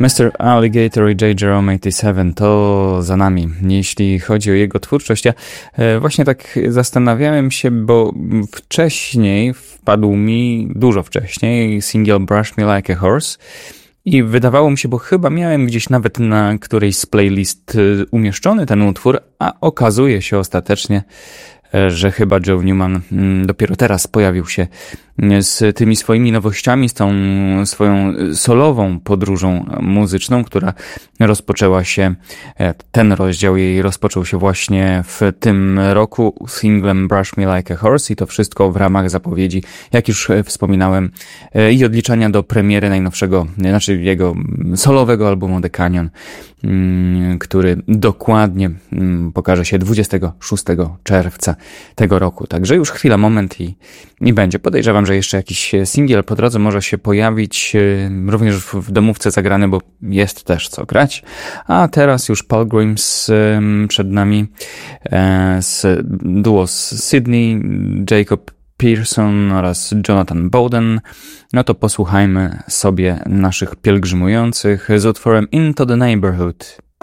Mr. Alligator i J. Jerome 87 to za nami, jeśli chodzi o jego twórczość. Ja właśnie tak zastanawiałem się, bo wcześniej wpadł mi, dużo wcześniej, singiel Brush Me Like a Horse i wydawało mi się, bo chyba miałem gdzieś nawet na którejś z playlist umieszczony ten utwór, a okazuje się ostatecznie, że chyba Joe Newman dopiero teraz pojawił się z tymi swoimi nowościami, z tą swoją solową podróżą muzyczną, która rozpoczęła się, ten rozdział jej rozpoczął się właśnie w tym roku singlem Brush Me Like a Horse i to wszystko w ramach zapowiedzi, jak już wspominałem, i odliczania do premiery najnowszego, znaczy jego solowego albumu The Canyon, który dokładnie pokaże się 26 czerwca tego roku. Także już chwila, moment i będzie. Podejrzewam, że jeszcze jakiś singiel po drodze może się pojawić również w domówce zagrany, bo jest też co grać. A teraz już Pilgrims przed nami, duo z Sydney, Jacob Pearson oraz Jonathan Bowden. No to posłuchajmy sobie naszych pielgrzymujących z utworem Into the Neighborhood.